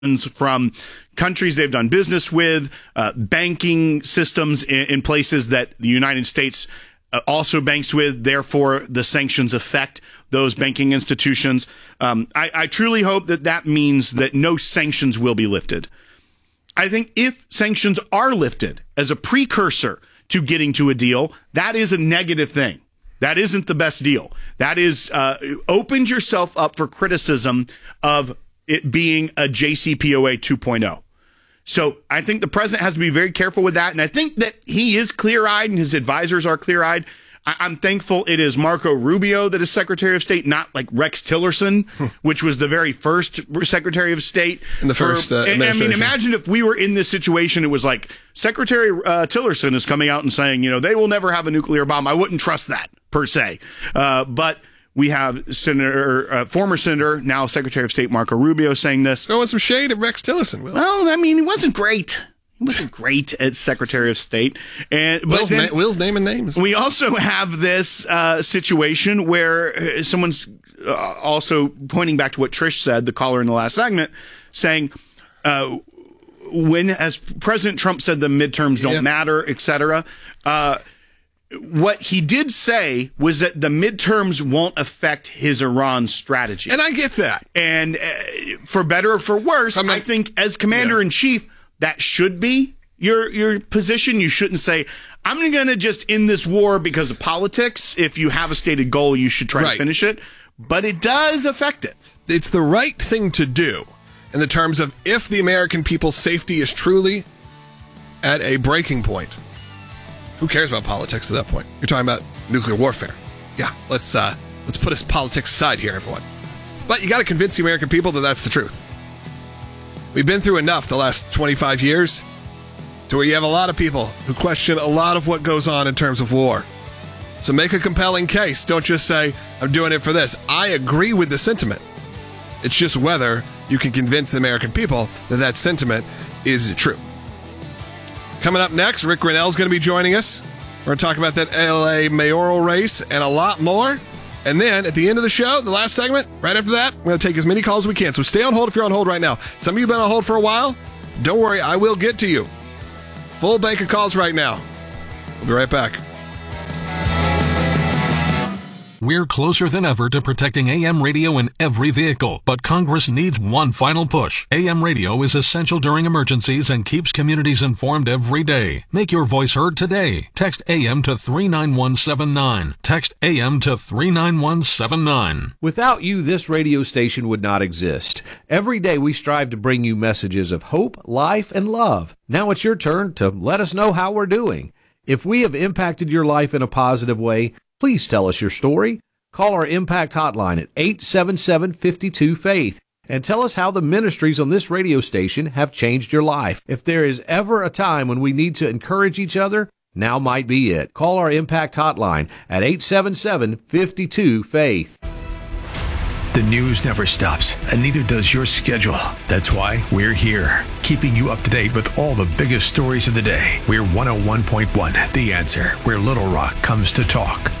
from countries they've done business with, banking systems in places that the United States also banks with. Therefore, the sanctions affect those banking institutions. I truly hope that means that no sanctions will be lifted. I think if sanctions are lifted as a precursor to getting to a deal, that is a negative thing. That isn't the best deal. That is opens yourself up for criticism of it being a JCPOA 2.0. So I think the president has to be very careful with that. And I think that he is clear-eyed and his advisors are clear-eyed. I'm thankful it is Marco Rubio that is Secretary of State, not like Rex Tillerson, which was the very first Secretary of State. In the first administration. I mean, imagine if we were in this situation, it was like Secretary Tillerson is coming out and saying, they will never have a nuclear bomb. I wouldn't trust that, per se. But we have former Senator, now Secretary of State Marco Rubio saying this. Throwing some shade at Rex Tillerson, Will. Well, I mean, he wasn't great. He wasn't great as Secretary of State. Will's naming names. We also have this situation where someone's also pointing back to what Trish said, the caller in the last segment, saying as President Trump said the midterms don't matter, et cetera, what he did say was that the midterms won't affect his Iran strategy. And I get that. And for better or for worse, I think as commander-in-chief, that should be your position. You shouldn't say, I'm going to just end this war because of politics. If you have a stated goal, you should try to finish it. But it does affect it. It's the right thing to do in the terms of if the American people's safety is truly at a breaking point. Who cares about politics at that point? You're talking about nuclear warfare. Yeah, let's put his politics aside here, everyone. But you got to convince the American people that that's the truth. We've been through enough the last 25 years to where you have a lot of people who question a lot of what goes on in terms of war. So make a compelling case. Don't just say, I'm doing it for this. I agree with the sentiment. It's just whether you can convince the American people that that sentiment is true. Coming up next, Rick Grenell is going to be joining us. We're going to talk about that LA mayoral race and a lot more. And then at the end of the show, the last segment, right after that, we're going to take as many calls as we can. So stay on hold if you're on hold right now. Some of you have been on hold for a while. Don't worry, I will get to you. Full bank of calls right now. We'll be right back. We're closer than ever to protecting AM radio in every vehicle, but Congress needs one final push. AM radio is essential during emergencies and keeps communities informed every day. Make your voice heard today. Text AM to 39179. Text AM to 39179. Without you, this radio station would not exist. Every day we strive to bring you messages of hope, life, and love. Now it's your turn to let us know how we're doing. If we have impacted your life in a positive way, please tell us your story. Call our Impact Hotline at 877-52-FAITH and tell us how the ministries on this radio station have changed your life. If there is ever a time when we need to encourage each other, now might be it. Call our Impact Hotline at 877-52-FAITH. The news never stops, and neither does your schedule. That's why we're here, keeping you up to date with all the biggest stories of the day. We're 101.1, The Answer, where Little Rock comes to talk.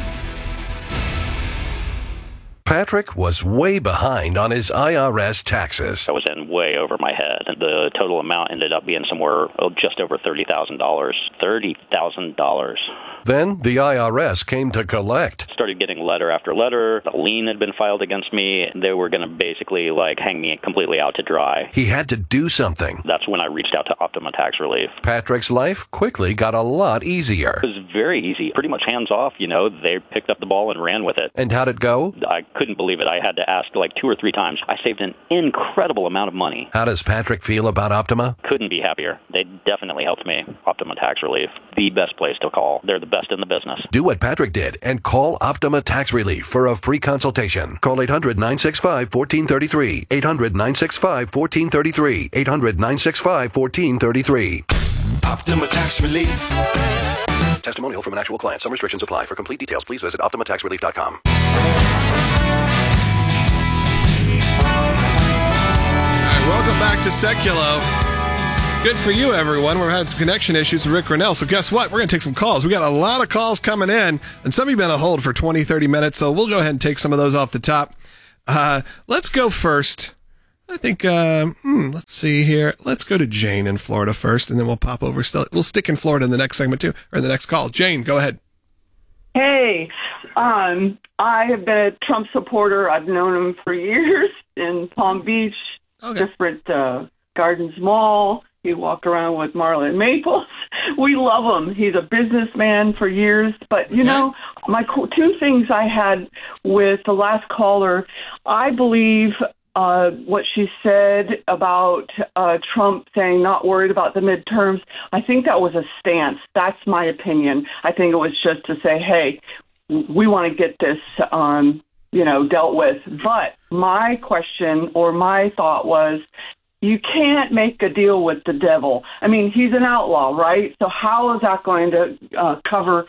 Patrick was way behind on his IRS taxes. I was in way over my head. The total amount ended up being somewhere just over $30,000. $30,000. Then the IRS came to collect. Started getting letter after letter. A lien had been filed against me. They were going to basically hang me completely out to dry. He had to do something. That's when I reached out to Optima Tax Relief. Patrick's life quickly got a lot easier. It was very easy. Pretty much hands off, They picked up the ball and ran with it. And how'd it go? I couldn't believe it. I had to ask 2 or 3 times. I saved an incredible amount of money. How does Patrick feel about Optima? Couldn't be happier. They definitely helped me. Optima Tax Relief. The best place to call. They're the best in the business. Do what Patrick did and call Optima Tax Relief for a free consultation. Call 800-965-1433. 800-965-1433. 800-965-1433. Optima Tax Relief. Testimonial from an actual client. Some restrictions apply. For complete details, please visit OptimaTaxRelief.com. All right, welcome back to Seculo. Good for you, everyone. We're having some connection issues with Rick Grenell. So guess what? We're going to take some calls. We got a lot of calls coming in, and some of you have been on hold for 20, 30 minutes, so we'll go ahead and take some of those off the top. Let's go first I think, let's see here. Let's go to Jane in Florida first, and then we'll pop over. We'll stick in Florida in the next segment, too, or the next call. Jane, go ahead. Hey, I have been a Trump supporter. I've known him for years in Palm Beach, different Gardens Mall. He walked around with Marlon Maples. We love him. He's a businessman for years. But, you know, my two things I had with the last caller, I believe what she said about Trump saying not worried about the midterms, I think that was a stance. That's my opinion. I think it was just to say, hey, we want to get this, dealt with. But my question or my thought was, you can't make a deal with the devil. I mean, he's an outlaw, right? So how is that going to cover,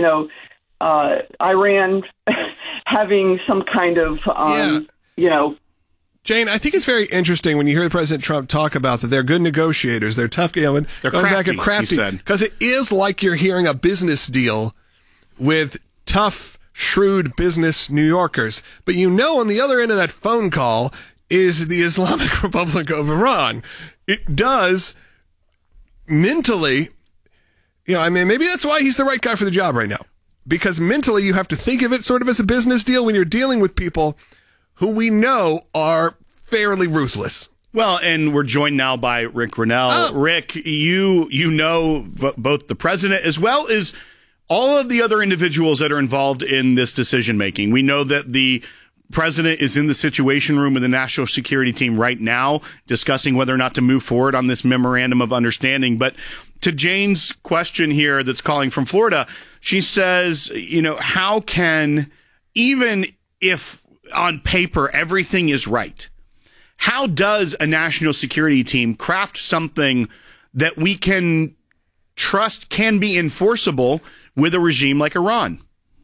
Iran having some kind of, Jane, I think it's very interesting when you hear President Trump talk about that they're good negotiators, they're tough, and they're crafty, because it is like you're hearing a business deal with tough, shrewd business New Yorkers. But on the other end of that phone call is the Islamic Republic of Iran. It does mentally, maybe that's why he's the right guy for the job right now. Because mentally you have to think of it sort of as a business deal when you're dealing with people who we know are fairly ruthless. Well, and we're joined now by Rick Grenell. Rick, you know both the president as well as all of the other individuals that are involved in this decision-making. We know that the president is in the Situation Room with the national security team right now discussing whether or not to move forward on this memorandum of understanding. But to Jane's question here that's calling from Florida, she says, how can, even if on paper everything is right, how does a national security team craft something that we can trust can be enforceable with a regime like Iran?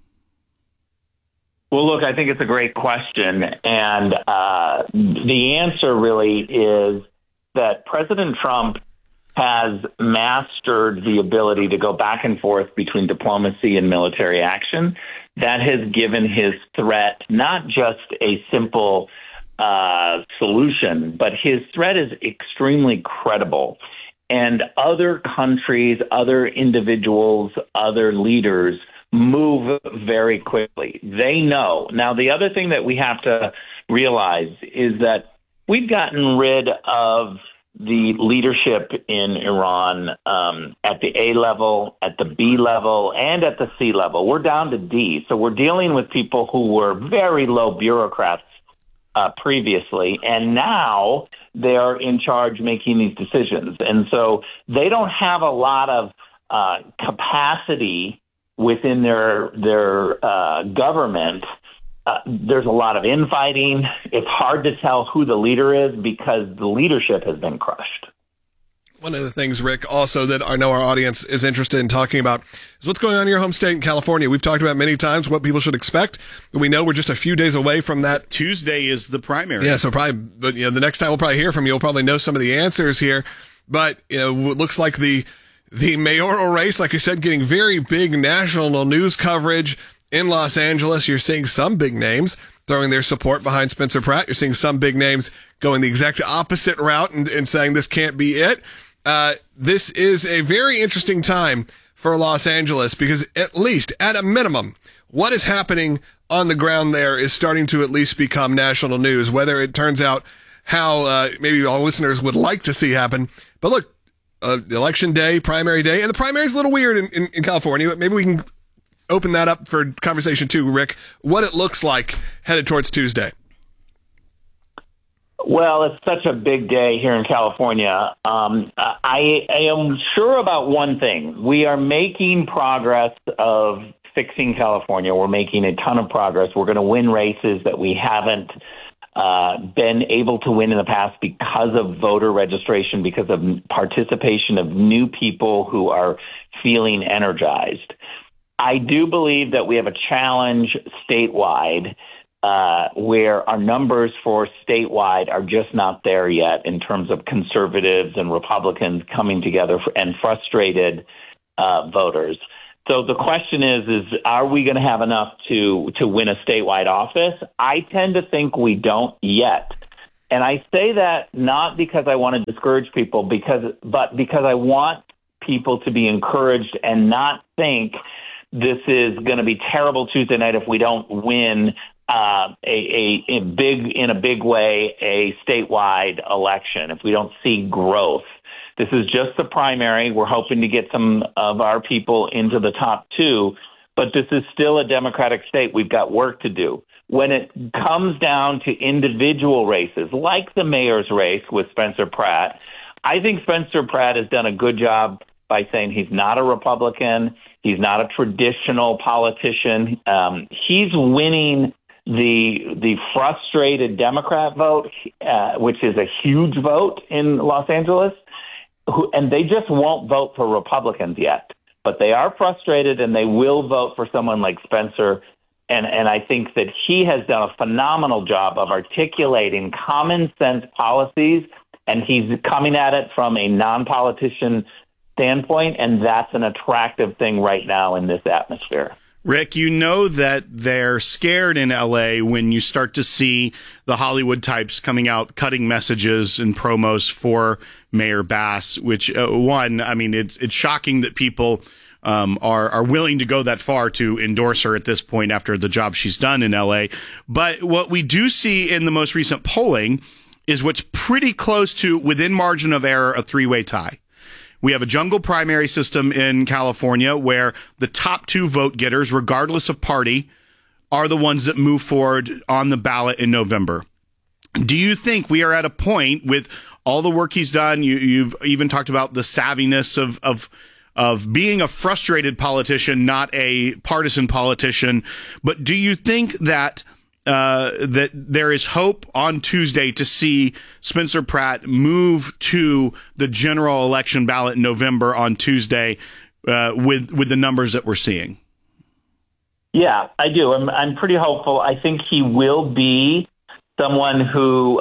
Well, look, I think it's a great question. And the answer really is that President Trump has mastered the ability to go back and forth between diplomacy and military action. That has given his threat not just a simple solution, but his threat is extremely credible. And other countries, other individuals, other leaders move very quickly. They know. Now, the other thing that we have to realize is that we've gotten rid of the leadership in Iran at the A level, at the B level, and at the C level. We're down to D. So we're dealing with people who were very low bureaucrats previously, and now they're in charge making these decisions. And so they don't have a lot of capacity within their government. There's a lot of infighting. It's hard to tell who the leader is because the leadership has been crushed. One of the things, Rick, also that I know our audience is interested in talking about is what's going on in your home state in California. We've talked about many times what people should expect. We know we're just a few days away from that. Tuesday is the primary. Yeah, so probably, but the next time we'll probably hear from you, we'll probably know some of the answers here. But it looks like the mayoral race, like I said, getting very big national news coverage in Los Angeles. You're seeing some big names throwing their support behind Spencer Pratt. You're seeing some big names going the exact opposite route and saying this can't be it. This is a very interesting time for Los Angeles because at least, at a minimum, what is happening on the ground there is starting to at least become national news, whether it turns out how maybe all listeners would like to see happen. But look, election day, primary day, and the primary is a little weird in California, but maybe we can open that up for conversation too, Rick, what it looks like headed towards Tuesday. Well, it's such a big day here in California. I am sure about one thing. We are making progress of fixing California. We're making a ton of progress. We're going to win races that we haven't been able to win in the past because of voter registration, because of participation of new people who are feeling energized. I do believe that we have a challenge statewide where our numbers for statewide are just not there yet in terms of conservatives and Republicans coming together and frustrated voters. So the question is are we going to have enough to win a statewide office? I tend to think we don't yet. And I say that not because I want to discourage people, but because I want people to be encouraged and not think this is going to be terrible Tuesday night if we don't win in a big way a statewide election, if we don't see growth. This is just the primary. We're hoping to get some of our people into the top two, but this is still a Democratic state. We've got work to do. When it comes down to individual races, like the mayor's race with Spencer Pratt, I think Spencer Pratt has done a good job by saying he's not a Republican. He's not a traditional politician. He's winning the frustrated Democrat vote, which is a huge vote in Los Angeles, and they just won't vote for Republicans yet. But they are frustrated, and they will vote for someone like Spencer. And I think that he has done a phenomenal job of articulating common sense policies, and he's coming at it from a non-politician standpoint, and that's an attractive thing right now in this atmosphere. Rick, you know that they're scared in L.A. when you start to see the Hollywood types coming out cutting messages and promos for Mayor Bass, which, it's shocking that people are willing to go that far to endorse her at this point after the job she's done in L.A. But what we do see in the most recent polling is what's pretty close to, within margin of error, a three-way tie. We have a jungle primary system in California where the top two vote getters, regardless of party, are the ones that move forward on the ballot in November. Do you think we are at a point with all the work he's done? You've even talked about the savviness of being a frustrated politician, not a partisan politician. But do you think that that there is hope on Tuesday to see Spencer Pratt move to the general election ballot in November on Tuesday with the numbers that we're seeing? Yeah, I do. I'm pretty hopeful. I think he will be someone who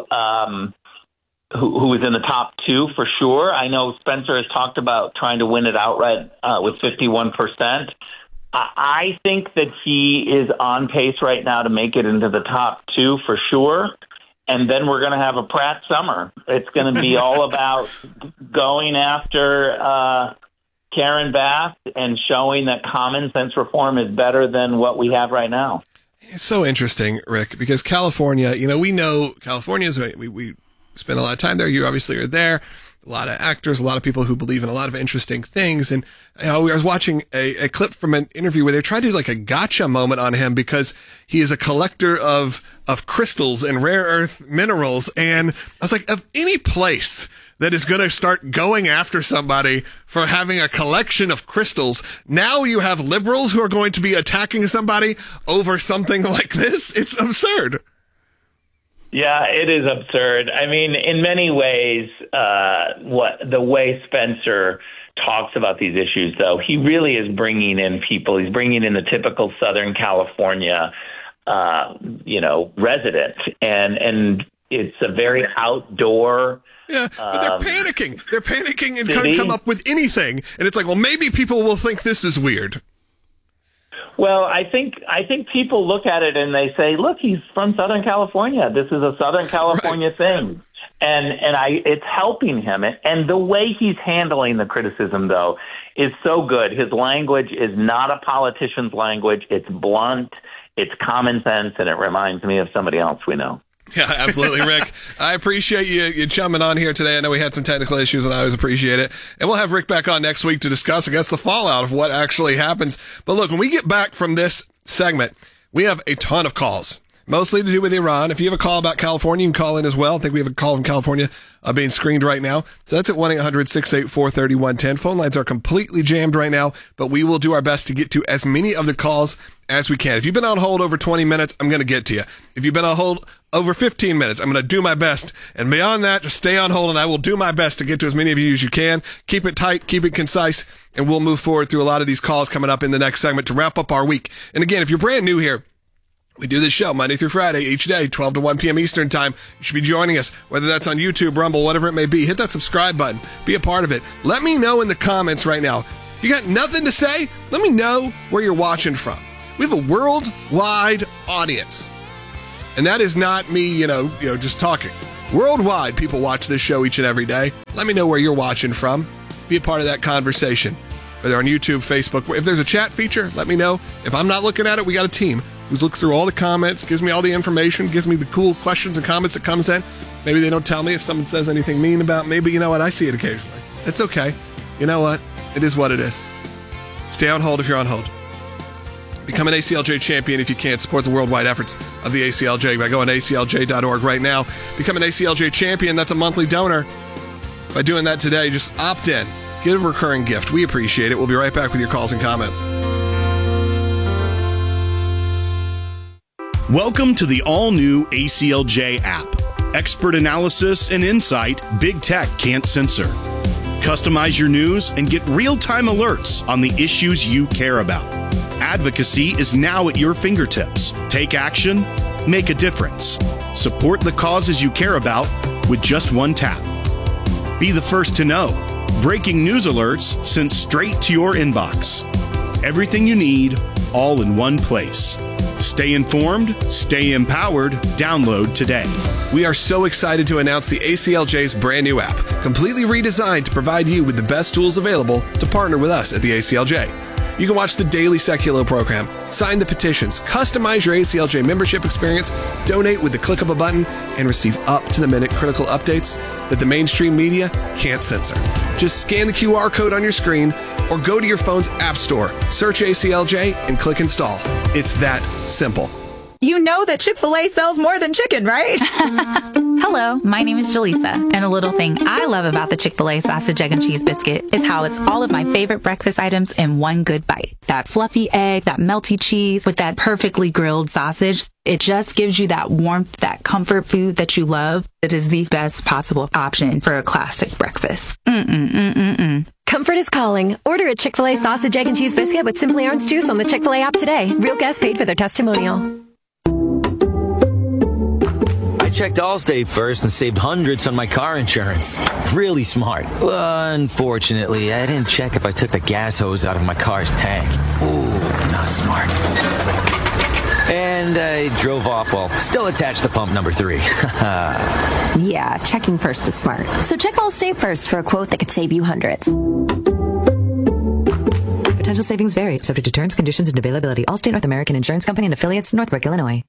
is in the top two for sure. I know Spencer has talked about trying to win it outright with 51%. I think that he is on pace right now to make it into the top two for sure. And then we're going to have a Pratt summer. It's going to be all about going after Karen Bass and showing that common sense reform is better than what we have right now. It's so interesting, Rick, because California, we know California's, we spend a lot of time there. You obviously are there. A lot of actors, a lot of people who believe in a lot of interesting things. And I was watching a clip from an interview where they tried to do like a gotcha moment on him because he is a collector of crystals and rare earth minerals. And I was like, of any place that is going to start going after somebody for having a collection of crystals, now you have liberals who are going to be attacking somebody over something like this. It's absurd. Yeah, it is absurd. I mean, in many ways, the way Spencer talks about these issues, though, he really is bringing in people. He's bringing in the typical Southern California, resident, and it's a very outdoor. Yeah, but they're panicking. They're panicking and can't come up with anything. And it's like, well, maybe people will think this is weird. Well, I think people look at it and they say, look, he's from Southern California. This is a Southern California thing. And it's helping him. And the way he's handling the criticism, though, is so good. His language is not a politician's language. It's blunt. It's common sense. And it reminds me of somebody else we know. Yeah, absolutely, Rick. I appreciate you chumming on here today. I know we had some technical issues, and I always appreciate it. And we'll have Rick back on next week to discuss, I guess, the fallout of what actually happens. But look, when we get back from this segment, we have a ton of calls, mostly to do with Iran. If you have a call about California, you can call in as well. I think we have a call from California being screened right now. So that's at 1-800-684-3110. Phone lines are completely jammed right now, but we will do our best to get to as many of the calls as we can. If you've been on hold over 20 minutes, I'm going to get to you. If you've been on hold over 15 minutes, I'm going to do my best. And beyond that, just stay on hold, and I will do my best to get to as many of you as you can. Keep it tight, keep it concise, and we'll move forward through a lot of these calls coming up in the next segment to wrap up our week. And again, if you're brand new here, we do this show Monday through Friday, each day, 12 to 1 p.m. Eastern Time. You should be joining us, whether that's on YouTube, Rumble, whatever it may be. Hit that subscribe button. Be a part of it. Let me know in the comments right now. You got nothing to say? Let me know where you're watching from. We have a worldwide audience. And that is not me, just talking. Worldwide, people watch this show each and every day. Let me know where you're watching from. Be a part of that conversation. Whether on YouTube, Facebook. If there's a chat feature, let me know. If I'm not looking at it, we got a team who looks through all the comments, gives me all the information, gives me the cool questions and comments that comes in. Maybe they don't tell me if someone says anything mean about me, but you know what? I see it occasionally. It's okay. You know what? It is what it is. Stay on hold if you're on hold. Become an ACLJ champion if you can. Support the worldwide efforts of the ACLJ by going to aclj.org right now. Become an ACLJ champion. That's a monthly donor. By doing that today, just opt in. Get a recurring gift. We appreciate it. We'll be right back with your calls and comments. Welcome to the all-new ACLJ app. Expert analysis and insight big tech can't censor. Customize your news and get real-time alerts on the issues you care about. Advocacy is now at your fingertips. Take action, make a difference. Support the causes you care about with just one tap. Be the first to know. Breaking news alerts sent straight to your inbox. Everything you need, all in one place. Stay informed, stay empowered. Download today. We are so excited to announce the ACLJ's brand new app, completely redesigned to provide you with the best tools available to partner with us at the ACLJ. You can watch the daily Seculo program, sign the petitions, customize your ACLJ membership experience, donate with the click of a button, and receive up-to-the-minute critical updates that the mainstream media can't censor. Just scan the QR code on your screen or go to your phone's app store, search ACLJ, and click install. It's that simple. You know that Chick-fil-A sells more than chicken, right? Hello, my name is Jaleesa, and a little thing I love about the Chick-fil-A sausage, egg, and cheese biscuit is how it's all of my favorite breakfast items in one good bite. That fluffy egg, that melty cheese with that perfectly grilled sausage. It just gives you that warmth, that comfort food that you love. It is the best possible option for a classic breakfast. Comfort is calling. Order a Chick-fil-A sausage, egg, and cheese biscuit with Simply Orange Juice on the Chick-fil-A app today. Real guests paid for their testimonial. Checked Allstate first and saved hundreds on my car insurance. Really smart. Unfortunately, I didn't check if I took the gas hose out of my car's tank. Ooh, not smart. And I drove off while still attached to pump number 3. Yeah, checking first is smart. So check Allstate first for a quote that could save you hundreds. Potential savings vary, subject to terms, conditions, and availability. Allstate North American Insurance Company and affiliates, Northbrook, Illinois.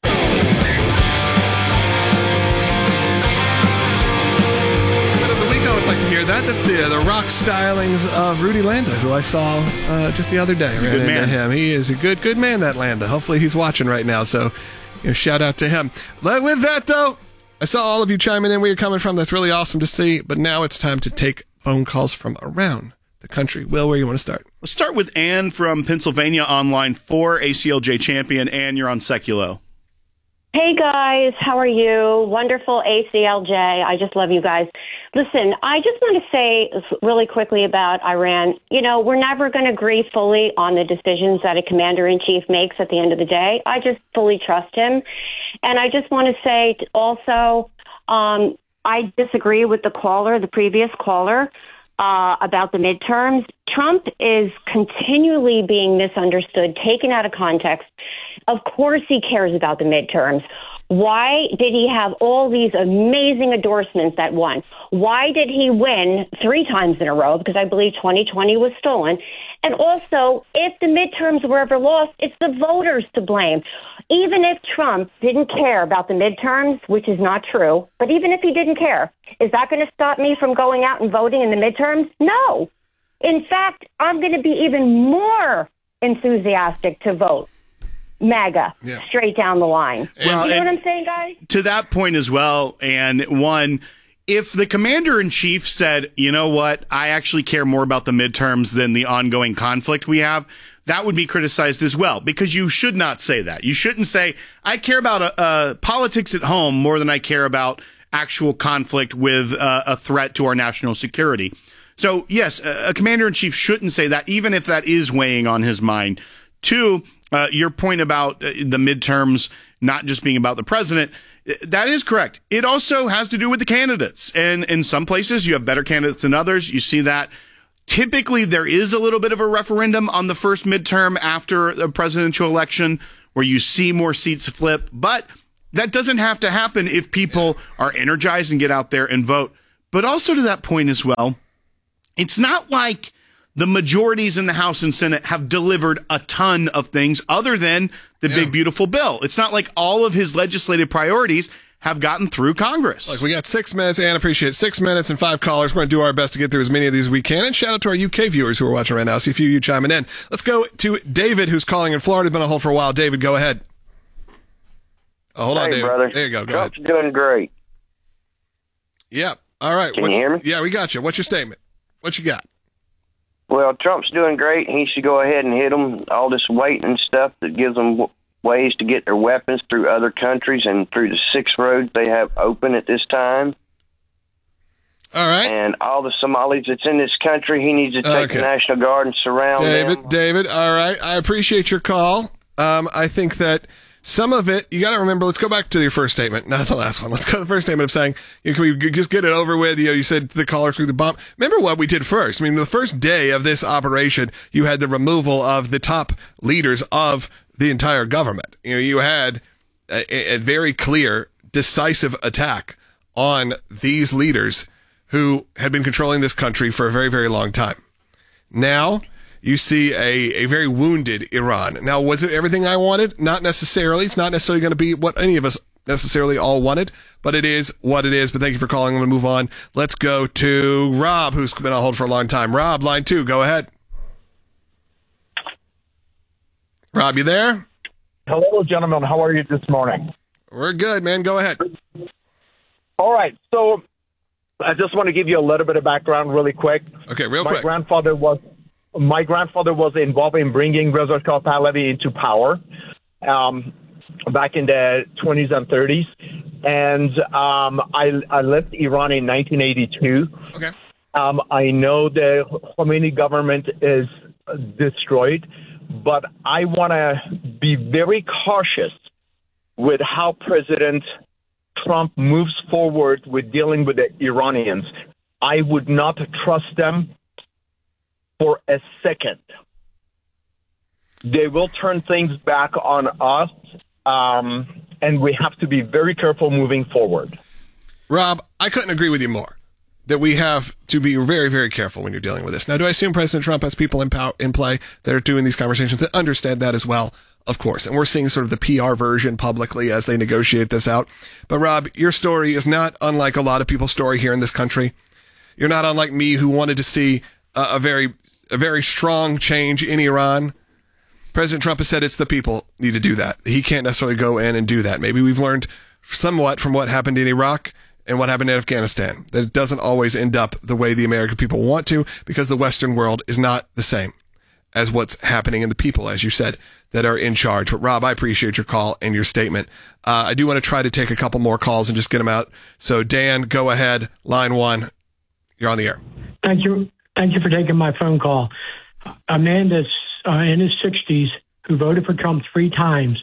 Like to hear that. That's the rock stylings of Rudy Landa, who I saw just the other day. He's a good man. Him. He is a good man, that Landa. Hopefully he's watching right now, so shout out to him. With that, though, I saw all of you chiming in where you're coming from. That's really awesome to see, but now it's time to take phone calls from around the country. Will, where you want to start? Let's start with Ann from Pennsylvania on line 4, ACLJ champion. Ann, you're on Seculo. Hey guys, how are you? Wonderful ACLJ. I just love you guys. Listen, I just want to say really quickly about Iran. You know, we're never going to agree fully on the decisions that a commander-in-chief makes at the end of the day. I just fully trust him. And I just want to say also, I disagree with the previous caller, about the midterms. Trump is continually being misunderstood, taken out of context. Of course he cares about the midterms. Why did he have all these amazing endorsements that won? Why did he win 3 times in a row? Because I believe 2020 was stolen. And also, if the midterms were ever lost, it's the voters to blame. Even if Trump didn't care about the midterms, which is not true, but even if he didn't care, is that going to stop me from going out and voting in the midterms? No. In fact, I'm going to be even more enthusiastic to vote MAGA straight down the line. Well, you know what I'm saying, guys? To that point as well, and one, if the commander-in-chief said, you know what, I actually care more about the midterms than the ongoing conflict we have, that would be criticized as well, because you should not say that. You shouldn't say, I care about politics at home more than I care about actual conflict with a threat to our national security. So, yes, a commander-in-chief shouldn't say that, even if that is weighing on his mind. 2, your point about the midterms not just being about the president, that is correct. It also has to do with the candidates. And in some places, you have better candidates than others. You see that. Typically, there is a little bit of a referendum on the first midterm after a presidential election where you see more seats flip. But That doesn't have to happen if people are energized and get out there and vote. But also to that point as well, it's not like the majorities in the House and Senate have delivered a ton of things other than the big, beautiful bill. It's not like all of his legislative priorities have gotten through Congress. Look, we got 6 minutes, and appreciate it. 6 minutes and 5 callers. We're going to do our best to get through as many of these as we can. And shout out to our UK viewers who are watching right now. See a few of you chiming in. Let's go to David, who's calling in Florida. Been on hold for a while. David, go ahead. Oh, hold on, David. Brother. There you go. Go Trump's ahead. doing great. Yep. All right. Can you hear me? Yeah, we got you. What's your statement? What you got? Well, Trump's doing great. He should go ahead and hit them. All this weight and stuff that gives them ways to get their weapons through other countries and through the 6 roads they have open at this time. All right. And all the Somalis that's in this country, he needs to take the National Guard and surround them. David, all right. I appreciate your call. I think that some of it, you got to remember, let's go back to your first statement, not the last one. Let's go to the first statement of saying, can we just get it over with? You said the caller threw the bomb. Remember what we did first. I mean, the first day of this operation, you had the removal of the top leaders of the entire government. You had a very clear, decisive attack on these leaders who had been controlling this country for a very, very long time. Now, you see a very wounded Iran. Now, was it everything I wanted? Not necessarily. It's not necessarily going to be what any of us necessarily all wanted, but it is what it is. But thank you for calling. I'm going to move on. Let's go to Rob, who's been on hold for a long time. Rob, line 2, go ahead. Rob, you there? Hello, gentlemen. How are you this morning? We're good, man. Go ahead. All right. So I just want to give you a little bit of background really quick. Okay, real quick. My grandfather was involved in bringing Reza Shah Pahlavi into power back in the 20s and 30s. And I left Iran in 1982. Okay. I know the Khomeini government is destroyed, but I want to be very cautious with how President Trump moves forward with dealing with the Iranians. I would not trust them for a second. They will turn things back on us, and we have to be very careful moving forward. Rob, I couldn't agree with you more that we have to be very, very careful when you're dealing with this. Now, do I assume President Trump has people in play that are doing these conversations that understand that as well? Of course. And we're seeing sort of the PR version publicly as they negotiate this out. But Rob, your story is not unlike a lot of people's story here in this country. You're not unlike me, who wanted to see a very strong change in Iran. President Trump has said it's the people need to do that. He can't necessarily go in and do that. Maybe we've learned somewhat from what happened in Iraq and what happened in Afghanistan, that it doesn't always end up the way the American people want to, because the Western world is not the same as what's happening in the people, as you said, that are in charge. But Rob, I appreciate your call and your statement. I do want to try to take a couple more calls and just get them out. So Dan, go ahead. Line 1, you're on the air. Thank you. Thank you for taking my phone call. A man that's in his 60s who voted for Trump 3 times.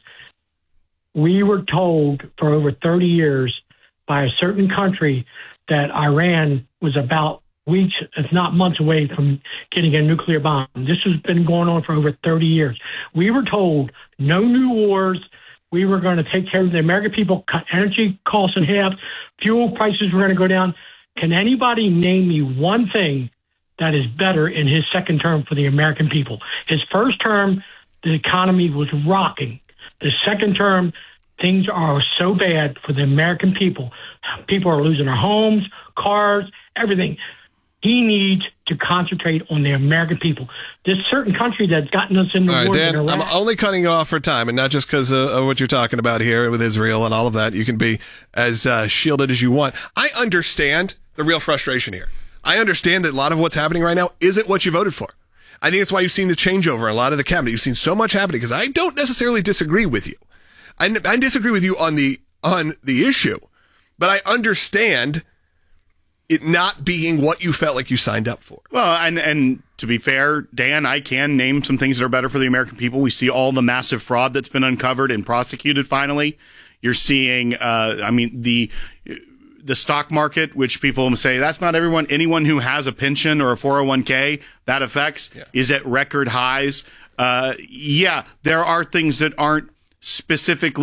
We were told for over 30 years by a certain country that Iran was about weeks, if not months, away from getting a nuclear bomb. This has been going on for over 30 years. We were told no new wars. We were going to take care of the American people, cut energy costs in half, fuel prices were going to go down. Can anybody name me one thing that is better in his second term for the American people? His first term, the economy was rocking. The second term, things are so bad for the American people. People are losing their homes, cars, everything. He needs to concentrate on the American people. This certain country that's gotten us in the war. All right, Dan, I'm only cutting you off for time, and not just because of what you're talking about here with Israel and all of that. You can be as shielded as you want. I understand the real frustration here. I understand that a lot of what's happening right now isn't what you voted for. I think that's why you've seen the changeover in a lot of the cabinet. You've seen so much happening, because I don't necessarily disagree with you. I disagree with you on the issue, but I understand it not being what you felt like you signed up for. Well, and to be fair, Dan, I can name some things that are better for the American people. We see all the massive fraud that's been uncovered and prosecuted finally. You're seeing, the stock market, which people say that's not everyone. Anyone who has a pension or a 401k that affects is at record highs. There are things that aren't specifically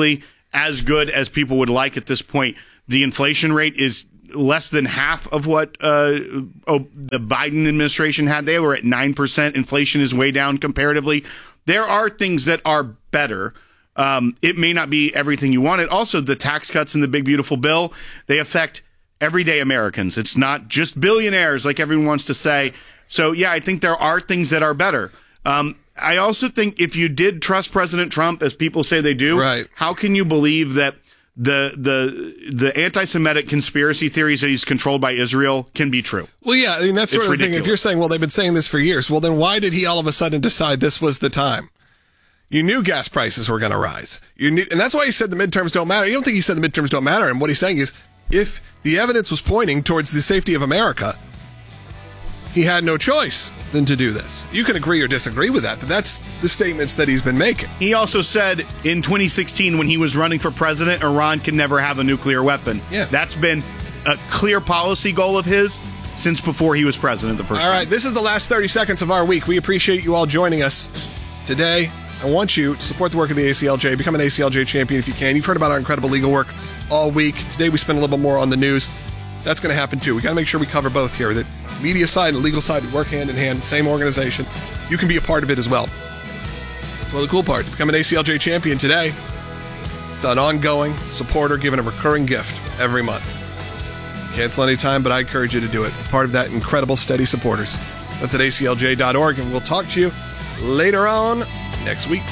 as good as people would like at this point. The inflation rate is less than half of what the Biden administration had. They were at 9%. Inflation is way down comparatively. There are things that are better. It may not be everything you wanted. Also, the tax cuts in the big, beautiful bill, they affect everyday Americans. It's not just billionaires like everyone wants to say. So, yeah, I think there are things that are better. I also think if you did trust President Trump, as people say they do, how can you believe that the anti-Semitic conspiracy theories that he's controlled by Israel can be true? Well, yeah, I mean, that's sort of the thing. If you're saying, well, they've been saying this for years, well, then why did he all of a sudden decide this was the time? You knew gas prices were going to rise. You knew, and that's why he said the midterms don't matter. You don't think he said the midterms don't matter. And what he's saying is, if the evidence was pointing towards the safety of America, he had no choice than to do this. You can agree or disagree with that, but that's the statements that he's been making. He also said in 2016 when he was running for president, Iran can never have a nuclear weapon. Yeah. That's been a clear policy goal of his since before he was president the first time. All right, this is the last 30 seconds of our week. We appreciate you all joining us today. I want you to support the work of the ACLJ. Become an ACLJ champion if you can. You've heard about our incredible legal work all week. Today we spent a little bit more on the news. That's going to happen too. We got to make sure we cover both here. The media side and the legal side work hand in hand, same organization. You can be a part of it as well. That's one of the cool parts. Become an ACLJ champion today. It's an ongoing supporter given a recurring gift every month. Cancel anytime, but I encourage you to do it. Part of that incredible steady supporters. That's at aclj.org, and we'll talk to you later on next week.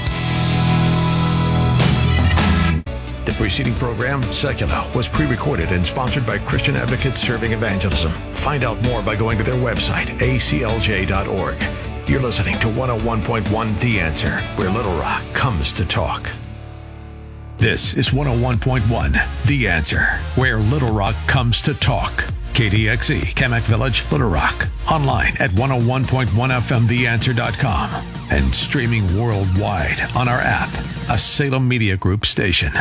The preceding program, Secular, was pre-recorded and sponsored by Christian Advocates Serving Evangelism. Find out more by going to their website, aclj.org. You're listening to 101.1 The Answer, where Little Rock comes to talk. This is 101.1 The Answer, where Little Rock comes to talk. KDXE, Kamak Village, Little Rock. Online at 101.1fmtheanswer.com. And streaming worldwide on our app, a Salem Media Group station.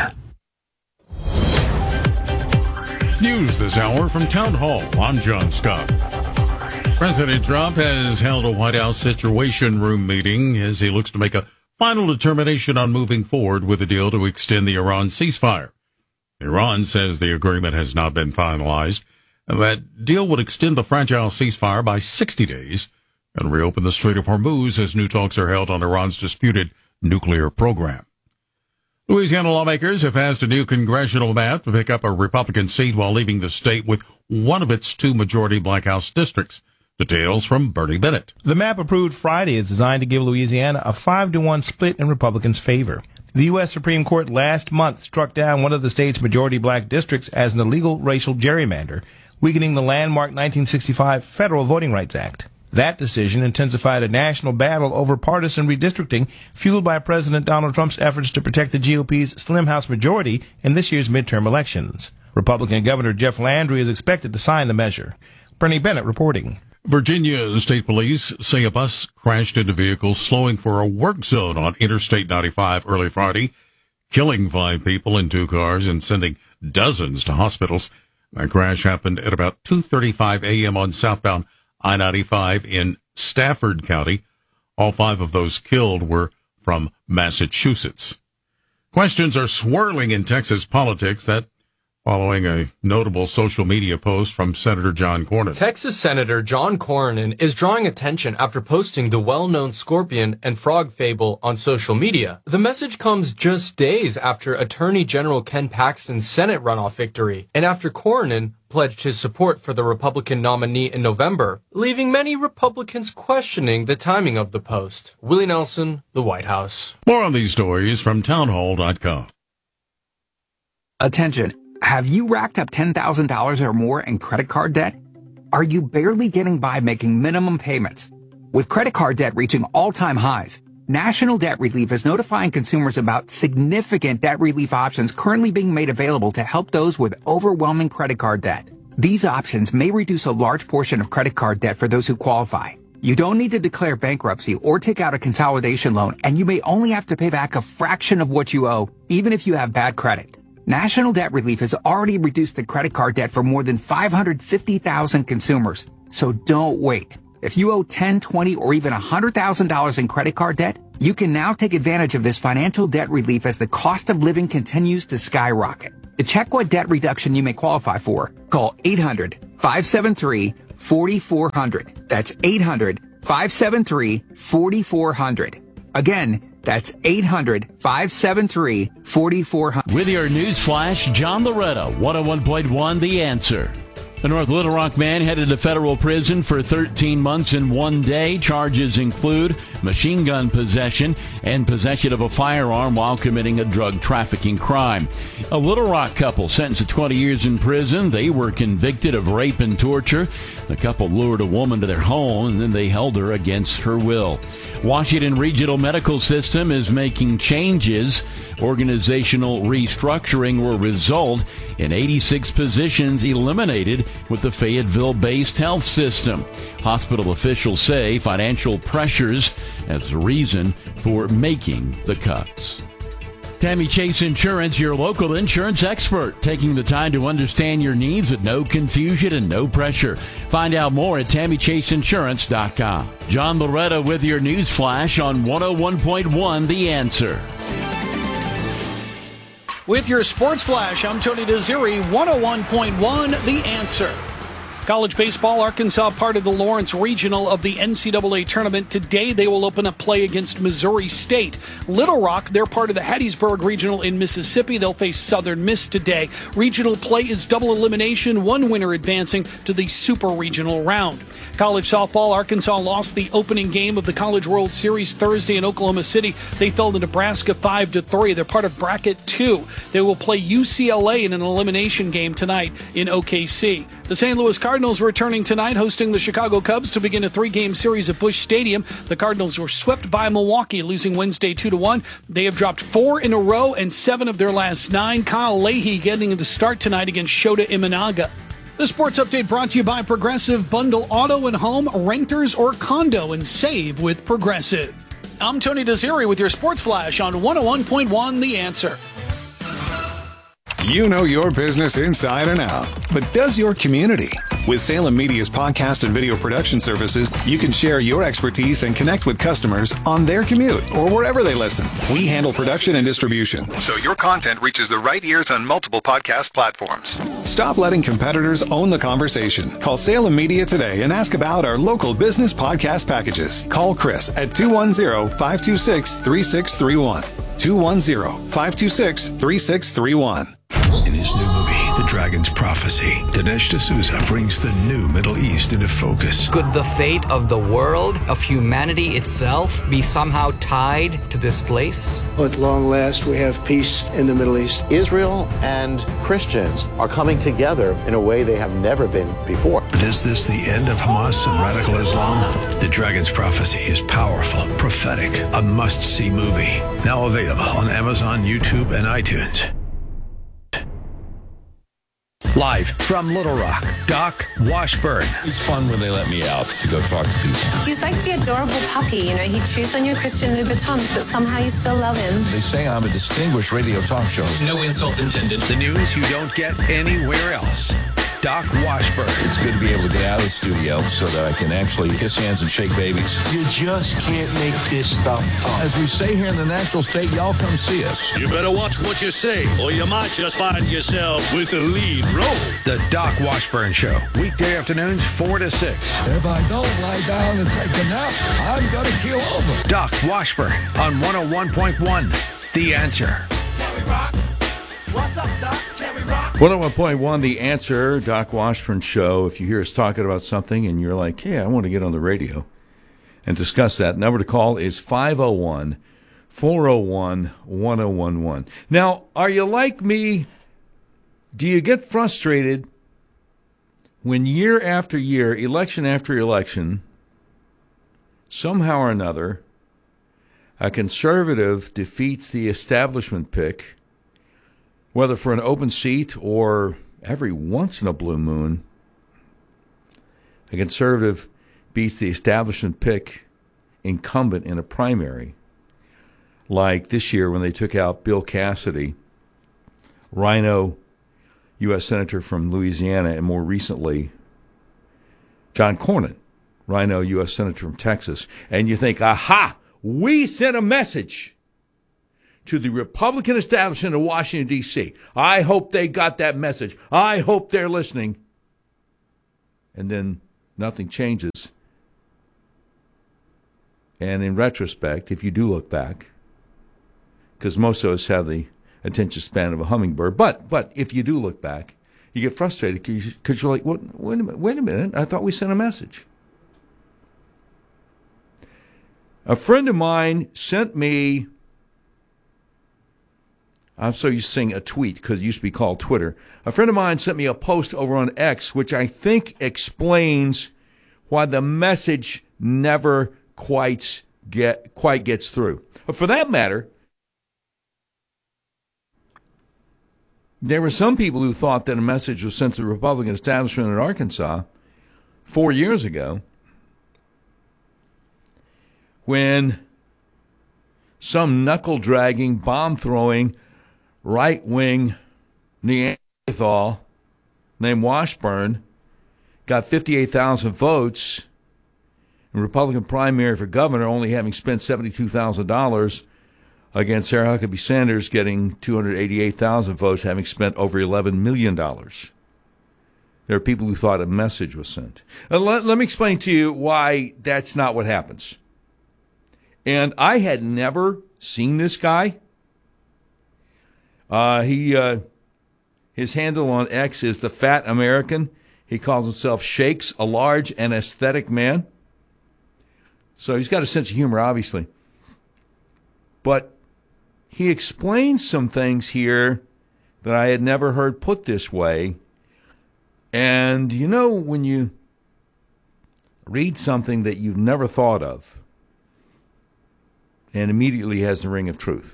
News this hour from Town Hall. I'm John Scott. President Trump has held a White House Situation Room meeting as he looks to make a final determination on moving forward with a deal to extend the Iran ceasefire. Iran says the agreement has not been finalized. That deal would extend the fragile ceasefire by 60 days and reopen the Strait of Hormuz as new talks are held on Iran's disputed nuclear program. Louisiana lawmakers have passed a new congressional map to pick up a Republican seat while leaving the state with one of its two majority Black House districts. Details from Bernie Bennett. The map approved Friday is designed to give Louisiana a 5-1 split in Republicans' favor. The U.S. Supreme Court last month struck down one of the state's majority Black districts as an illegal racial gerrymander, weakening the landmark 1965 Federal Voting Rights Act. That decision intensified a national battle over partisan redistricting fueled by President Donald Trump's efforts to protect the GOP's slim House majority in this year's midterm elections. Republican Governor Jeff Landry is expected to sign the measure. Bernie Bennett reporting. Virginia State Police say a bus crashed into vehicles slowing for a work zone on Interstate 95 early Friday, killing 5 people in 2 cars and sending dozens to hospitals. That crash happened at about 2:35 a.m. on southbound I-95 in Stafford County. All 5 of those killed were from Massachusetts. Questions are swirling in Texas politics, that following a notable social media post from Senator John Cornyn. Texas Senator John Cornyn is drawing attention after posting the well-known scorpion and frog fable on social media. The message comes just days after Attorney General Ken Paxton's Senate runoff victory, and after Cornyn pledged his support for the Republican nominee in November, leaving many Republicans questioning the timing of the post. Willie Nelson, the White House. More on these stories from townhall.com. Attention. Have you racked up $10,000 or more in credit card debt? Are you barely getting by making minimum payments? With credit card debt reaching all-time highs, National Debt Relief is notifying consumers about significant debt relief options currently being made available to help those with overwhelming credit card debt. These options may reduce a large portion of credit card debt for those who qualify. You don't need to declare bankruptcy or take out a consolidation loan, and you may only have to pay back a fraction of what you owe, even if you have bad credit. National Debt Relief has already reduced the credit card debt for more than 550,000 consumers. So don't wait. If you owe $10,000, $20,000, or even $100,000 in credit card debt, You can now take advantage of this financial debt relief as the cost of living continues to skyrocket. To check what debt reduction you may qualify for, call 800-573-4400. That's 800-573-4400. Again, that's 800-573-4400. With your news flash, John Loretta, 101.1 The Answer. A North Little Rock man headed to federal prison for 13 months and 1 day. Charges include machine gun possession and possession of a firearm while committing a drug trafficking crime. A Little Rock couple sentenced to 20 years in prison. They were convicted of rape and torture. The couple lured a woman to their home and then they held her against her will. Washington Regional Medical System is making changes. Organizational restructuring will result in 86 positions eliminated with the Fayetteville-based health system. Hospital officials say financial pressures as the reason for making the cuts. Tammy Chase Insurance, your local insurance expert, taking the time to understand your needs with no confusion and no pressure. Find out more at TammyChaseInsurance.com. John Loretta with your news flash on 101.1 The Answer. With your sports flash, I'm Tony Desiri, 101.1 The Answer. College baseball, Arkansas part of the Lawrence Regional of the NCAA tournament. Today they will open up play against Missouri State. Little Rock, they're part of the Hattiesburg Regional in Mississippi. They'll face Southern Miss today. Regional play is double elimination, one winner advancing to the Super Regional round. College softball, Arkansas lost the opening game of the College World Series Thursday in Oklahoma City. They fell to Nebraska 5-3. They're part of bracket 2. They will play UCLA in an elimination game tonight in OKC. The St. Louis Cardinals returning tonight, hosting the Chicago Cubs to begin a 3-game series at Busch Stadium. The Cardinals were swept by Milwaukee, losing Wednesday 2-1. They have dropped 4 in a row and 7 of their last 9. Kyle Leahy getting the start tonight against Shota Imanaga. The sports update brought to you by Progressive. Bundle auto and home, renters or condo, and save with Progressive. I'm Tony Desiri with your sports flash on 101.1 The Answer. You know your business inside and out, but does your community? With Salem Media's podcast and video production services, you can share your expertise and connect with customers on their commute or wherever they listen. We handle production and distribution, so your content reaches the right ears on multiple podcast platforms. Stop letting competitors own the conversation. Call Salem Media today and ask about our local business podcast packages. Call Chris at 210-526-3631. 210-526-3631. In his new movie, The Dragon's Prophecy, Dinesh D'Souza brings the new Middle East into focus. Could the fate of the world, of humanity itself, be somehow tied to this place? At long last, we have peace in the Middle East. Israel and Christians are coming together in a way they have never been before. But is this the end of Hamas and radical Islam? The Dragon's Prophecy is powerful, prophetic, a must-see movie. Now available on Amazon, YouTube, and iTunes. Live from Little Rock, Doc Washburn. It's fun when they let me out to go talk to people. He's like the adorable puppy, you know. He chews on your Christian Louboutins, but somehow you still love him. They say I'm a distinguished radio talk show host. No insult intended. The news you don't get anywhere else. Doc Washburn. It's good to be able to get out of the studio so that I can actually kiss hands and shake babies. You just can't make this stuff up. As we say here in the natural state, y'all come see us. You better watch what you say, or you might just find yourself with the lead role. The Doc Washburn Show. Weekday afternoons, 4 to 6. If I don't lie down and take a nap, I'm going to keel over. Doc Washburn on 101.1. The Answer. Can we rock? What's up, Doc? Can we rock? 101.1 The Answer, Doc Washburn Show. If you hear us talking about something and you're like, hey, I want to get on the radio and discuss that, number to call is 501-401-1011. Now, are you like me? Do you get frustrated when year after year, election after election, somehow or another, a conservative defeats the establishment pick, whether for an open seat or every once in a blue moon, a conservative beats the establishment pick incumbent in a primary, like this year when they took out Bill Cassidy, Rhino U.S. Senator from Louisiana, and more recently, John Cornyn, Rhino U.S. Senator from Texas. And you think, aha, we sent a message to the Republican establishment in Washington, D.C. I hope they got that message. I hope they're listening. And then nothing changes. And in retrospect, if you do look back, because most of us have the attention span of a hummingbird, but if you do look back, you get frustrated because you're like, wait a minute, I thought we sent a message. A friend of mine sent me, I'm so used to saying a tweet because it used to be called Twitter. A friend of mine sent me a post over on X, which I think explains why the message never quite gets through. But for that matter, there were some people who thought that a message was sent to the Republican establishment in Arkansas 4 years ago when some knuckle-dragging, bomb-throwing, right-wing Neanderthal named Washburn got 58,000 votes in Republican primary for governor, only having spent $72,000 against Sarah Huckabee Sanders getting 288,000 votes, having spent over $11 million. There are people who thought a message was sent. Let me explain to you why that's not what happens. And I had never seen this guy. His handle on X is the Fat American. He calls himself Shakes, a large and aesthetic man. So he's got a sense of humor, obviously. But he explains some things here that I had never heard put this way. And you know, when you read something that you've never thought of and immediately has the ring of truth,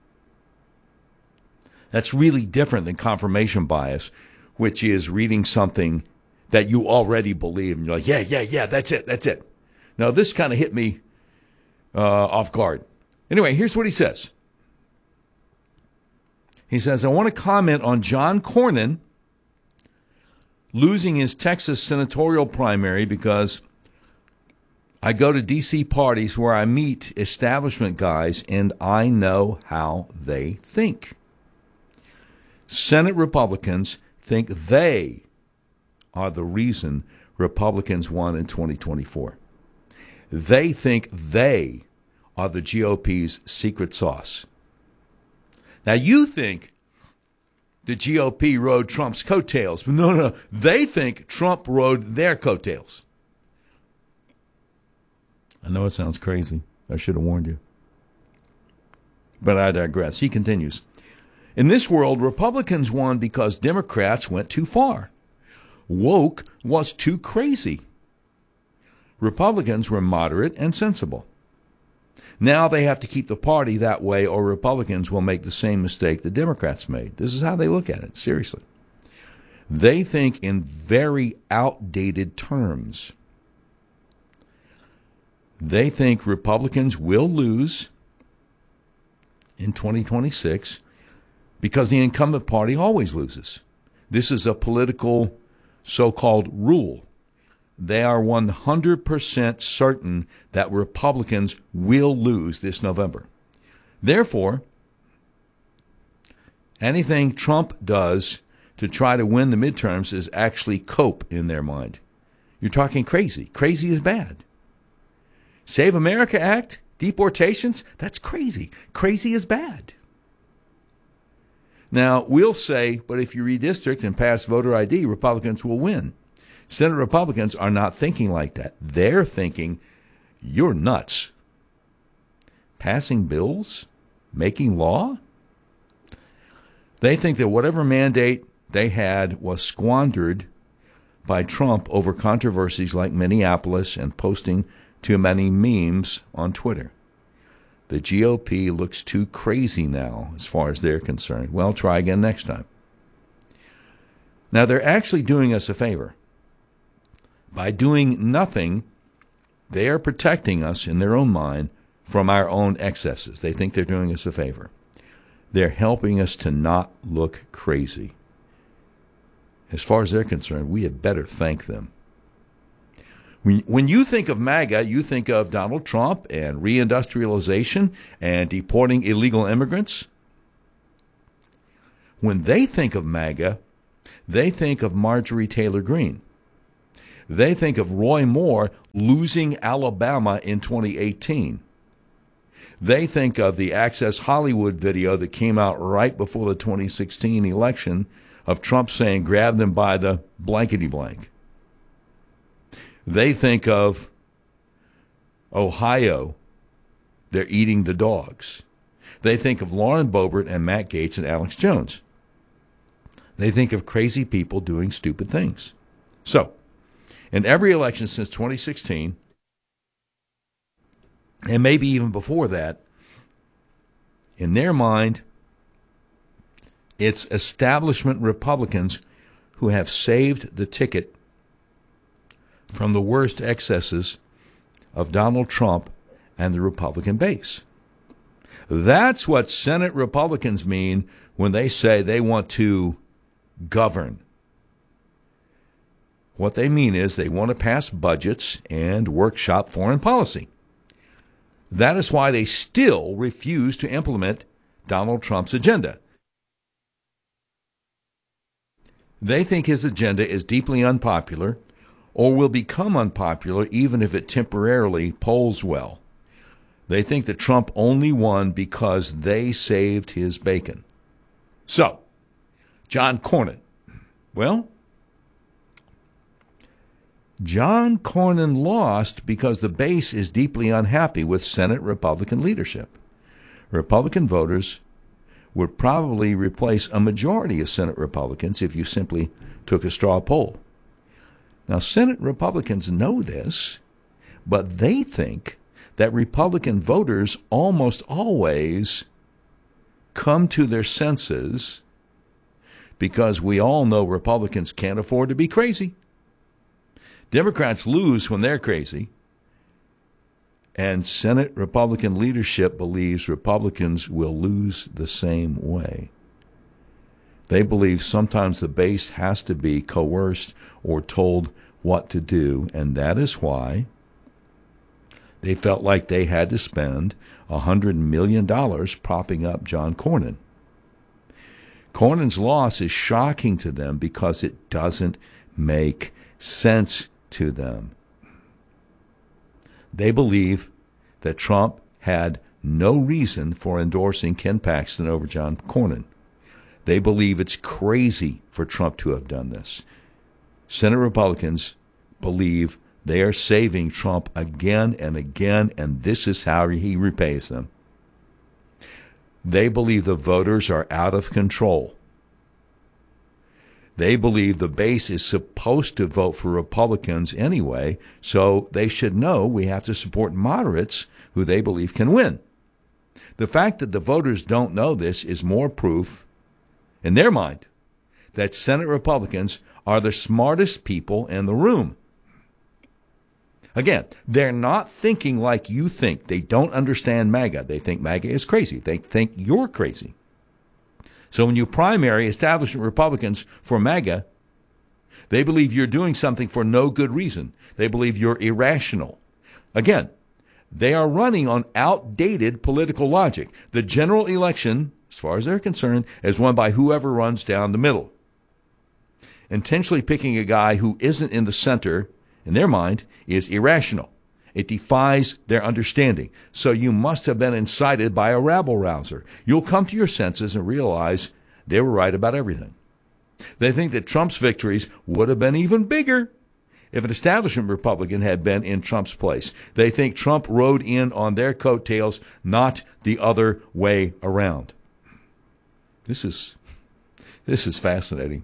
that's really different than confirmation bias, which is reading something that you already believe and you're like, yeah, that's it. Now, this kind of hit me off guard. Anyway, here's what he says. He says, I want to comment on John Cornyn losing his Texas senatorial primary because I go to D.C. parties where I meet establishment guys and I know how they think. Senate Republicans think they are the reason Republicans won in 2024. They think they are the GOP's secret sauce. Now, you think the GOP rode Trump's coattails, but no, they think Trump rode their coattails. I know it sounds crazy. I should have warned you. But I digress. He continues. In this world, Republicans won because Democrats went too far. Woke was too crazy. Republicans were moderate and sensible. Now they have to keep the party that way or Republicans will make the same mistake the Democrats made. This is how they look at it, seriously. They think in very outdated terms. They think Republicans will lose in 2026 because the incumbent party always loses. This is a political so-called rule. They are 100% certain that Republicans will lose this November. Therefore, anything Trump does to try to win the midterms is actually cope in their mind. You're talking crazy. Crazy is bad. Save America Act, deportations, that's crazy. Crazy is bad. Now, we'll say, but if you redistrict and pass voter ID, Republicans will win. Senate Republicans are not thinking like that. They're thinking, you're nuts. Passing bills? Making law? They think that whatever mandate they had was squandered by Trump over controversies like Minneapolis and posting too many memes on Twitter. The GOP looks too crazy now as far as they're concerned. Well, try again next time. Now, they're actually doing us a favor. By doing nothing, they are protecting us in their own mind from our own excesses. They think they're doing us a favor. They're helping us to not look crazy. As far as they're concerned, we had better thank them. When you think of MAGA, you think of Donald Trump and reindustrialization and deporting illegal immigrants. When they think of MAGA, they think of Marjorie Taylor Greene. They think of Roy Moore losing Alabama in 2018. They think of the Access Hollywood video that came out right before the 2016 election of Trump saying, grab them by the blankety blank. They think of Ohio, they're eating the dogs. They think of Lauren Boebert and Matt Gaetz and Alex Jones. They think of crazy people doing stupid things. So, in every election since 2016, and maybe even before that, in their mind, it's establishment Republicans who have saved the ticket from the worst excesses of Donald Trump and the Republican base. That's what Senate Republicans mean when they say they want to govern. What they mean is they want to pass budgets and workshop foreign policy. That is why they still refuse to implement Donald Trump's agenda. They think his agenda is deeply unpopular or will become unpopular even if it temporarily polls well. They think that Trump only won because they saved his bacon. So, John Cornyn. Well, John Cornyn lost because the base is deeply unhappy with Senate Republican leadership. Republican voters would probably replace a majority of Senate Republicans if you simply took a straw poll. Now, Senate Republicans know this, but they think that Republican voters almost always come to their senses because we all know Republicans can't afford to be crazy. Democrats lose when they're crazy, and Senate Republican leadership believes Republicans will lose the same way. They believe sometimes the base has to be coerced or told what to do, and that is why they felt like they had to spend $100 million propping up John Cornyn. Cornyn's loss is shocking to them because it doesn't make sense to them. They believe that Trump had no reason for endorsing Ken Paxton over John Cornyn. They believe it's crazy for Trump to have done this. Senate Republicans believe they are saving Trump again and again, and this is how he repays them. They believe the voters are out of control. They believe the base is supposed to vote for Republicans anyway, so they should know we have to support moderates who they believe can win. The fact that the voters don't know this is more proof, in their mind, that Senate Republicans are the smartest people in the room. Again, they're not thinking like you think. They don't understand MAGA. They think MAGA is crazy. They think you're crazy. So when you primary establishment Republicans for MAGA, they believe you're doing something for no good reason. They believe you're irrational. Again, they are running on outdated political logic. The general election, as far as they're concerned, is won by whoever runs down the middle. Intentionally picking a guy who isn't in the center, in their mind, is irrational. It defies their understanding. So you must have been incited by a rabble-rouser. You'll come to your senses and realize they were right about everything. They think that Trump's victories would have been even bigger if an establishment Republican had been in Trump's place. They think Trump rode in on their coattails, not the other way around. This is fascinating.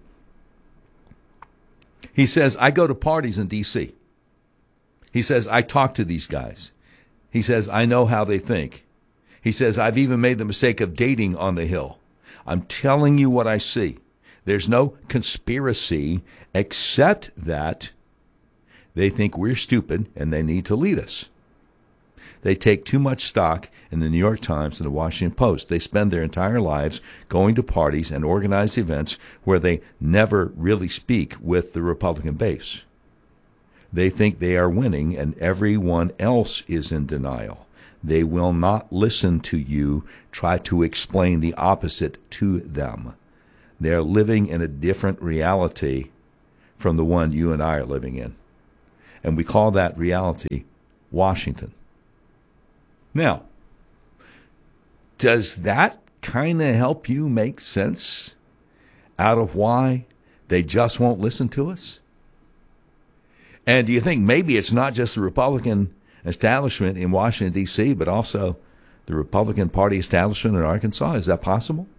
He says, I go to parties in D.C. He says, I talk to these guys. He says, I know how they think. He says, I've even made the mistake of dating on the Hill. I'm telling you what I see. There's no conspiracy except that they think we're stupid and they need to lead us. They take too much stock in the New York Times and the Washington Post. They spend their entire lives going to parties and organized events where they never really speak with the Republican base. They think they are winning, and everyone else is in denial. They will not listen to you try to explain the opposite to them. They're living in a different reality from the one you and I are living in. And we call that reality Washington. Now, does that kind of help you make sense out of why they just won't listen to us? And do you think maybe it's not just the Republican establishment in Washington, D.C., but also the Republican Party establishment in Arkansas? Is that possible?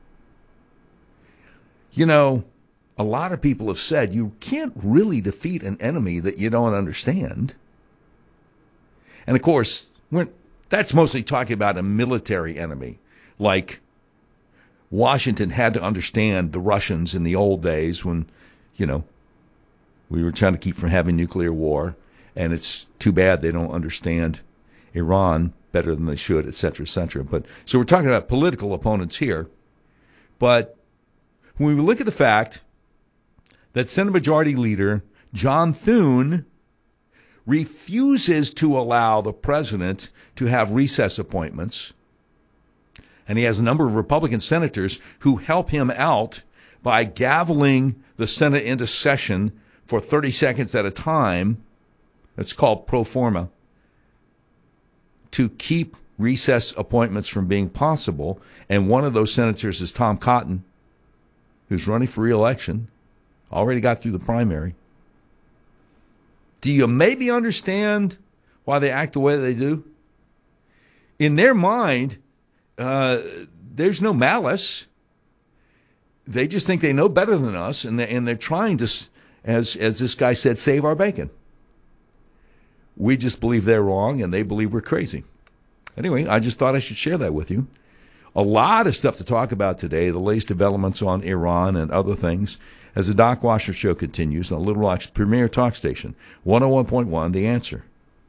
You know, a lot of people have said you can't really defeat an enemy that you don't understand. And of course, that's mostly talking about a military enemy. Like Washington had to understand the Russians in the old days when, you know, we were trying to keep from having nuclear war. And it's too bad they don't understand Iran better than they should, et cetera, et cetera. But so we're talking about political opponents here. But when we look at the fact that Senate Majority Leader John Thune refuses to allow the president to have recess appointments, and he has a number of Republican senators who help him out by gaveling the Senate into session for 30 seconds at a time. It's called pro forma, to keep recess appointments from being possible. And one of those senators is Tom Cotton, who's running for re-election, already got through the primary. Do you maybe understand why they act the way they do? In their mind, there's no malice. They just think they know better than us, and they're trying to, as this guy said, save our bacon. We just believe they're wrong, and they believe we're crazy. Anyway, I just thought I should share that with you. A lot of stuff to talk about today, the latest developments on Iran and other things, as the Doc Washer Show continues on Little Rock's premier talk station, 101.1 The Answer.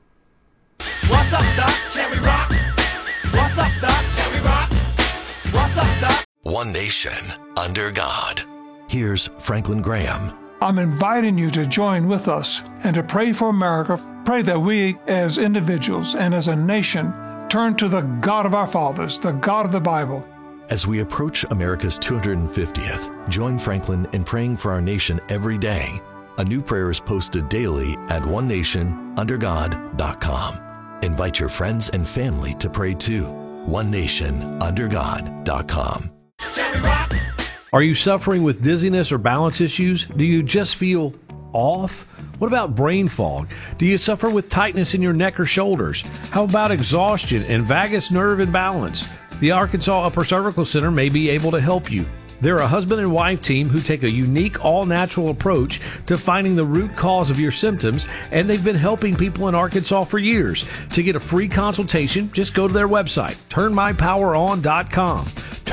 What's up, Doc? Can we rock? What's up, Doc? Can we rock? What's up, Doc? One nation, under God. Here's Franklin Graham. I'm inviting you to join with us and to pray for America. Pray that we, as individuals and as a nation, turn to the God of our fathers, the God of the Bible. As we approach America's 250th, join Franklin in praying for our nation every day. A new prayer is posted daily at onenationundergod.com. Invite your friends and family to pray too. onenationundergod.com. Are you suffering with dizziness or balance issues? Do you just feel off? What about brain fog? Do you suffer with tightness in your neck or shoulders? How about exhaustion and vagus nerve imbalance? The Arkansas Upper Cervical Center may be able to help you. They're a husband and wife team who take a unique, all-natural approach to finding the root cause of your symptoms, and they've been helping people in Arkansas for years. To get a free consultation, just go to their website, turnmypoweron.com.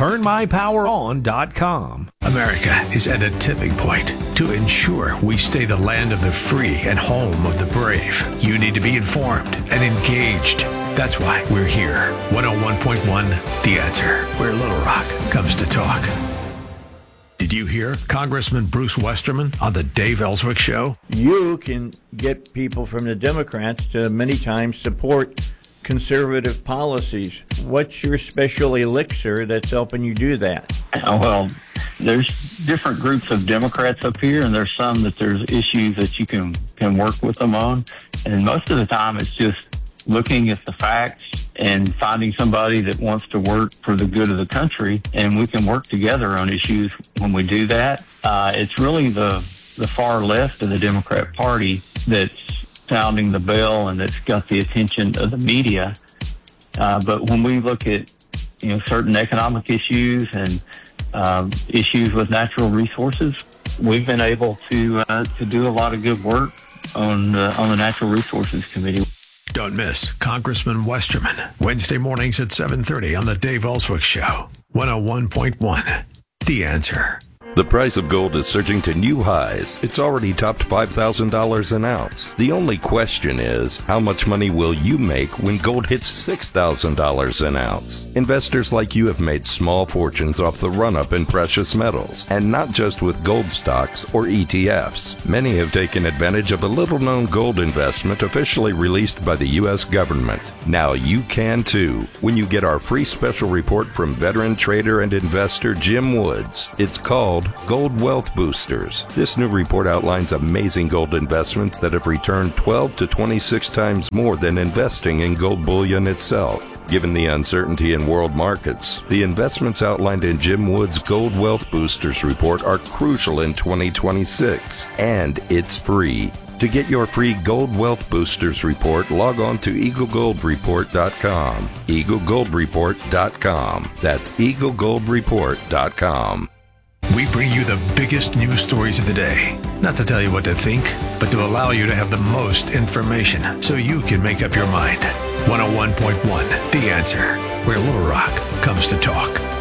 turnmypoweron.com. America is at a tipping point. To ensure we stay the land of the free and home of the brave, you need to be informed and engaged. That's why we're here. 101.1 The Answer, where Little Rock comes to talk. Did you hear Congressman Bruce Westerman on the Dave Ellswick Show? You can get people from the Democrats to many times support conservative policies. What's your special elixir that's helping you do that? Well, there's different groups of Democrats up here, and there's some that there's issues that you can work with them on. And most of the time it's just looking at the facts and finding somebody that wants to work for the good of the country, and we can work together on issues when we do that. It's really the far left of the Democrat Party that's sounding the bell and that's got the attention of the media. But when we look at certain economic issues and issues with natural resources, we've been able to do a lot of good work on the Natural Resources Committee. Don't miss Congressman Westerman, Wednesday mornings at 7:30 on the Dave Ellswick Show, 101.1 The Answer. The price of gold is surging to new highs. It's already topped $5,000 an ounce. The only question is, how much money will you make when gold hits $6,000 an ounce? Investors like you have made small fortunes off the run-up in precious metals, and not just with gold stocks or ETFs. Many have taken advantage of a little-known gold investment officially released by the U.S. government. Now you can too, when you get our free special report from veteran trader and investor Jim Woods. It's called Gold Wealth Boosters. This new report outlines amazing gold investments that have returned 12 to 26 times more than investing in gold bullion itself. Given the uncertainty in world markets, the investments outlined in Jim Woods' Gold Wealth Boosters report are crucial in 2026, and it's free. To get your free Gold Wealth Boosters report, log on to EagleGoldReport.com. EagleGoldReport.com. That's EagleGoldReport.com. We bring you the biggest news stories of the day. Not to tell you what to think, but to allow you to have the most information so you can make up your mind. 101.1 The Answer, where Little Rock comes to talk.